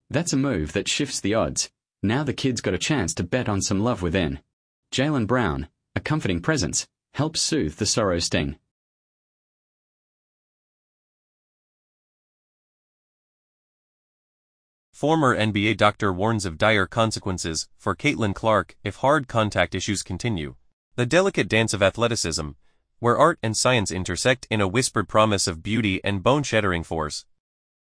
That's a move that shifts the odds. Now the kid's got a chance to bet on some love within. Jaylen Brown, a comforting presence, helps soothe the sorrow sting. Former NBA doctor warns of dire consequences for Caitlin Clark if hard contact issues continue. The delicate dance of athleticism, where art and science intersect in a whispered promise of beauty and bone-shattering force,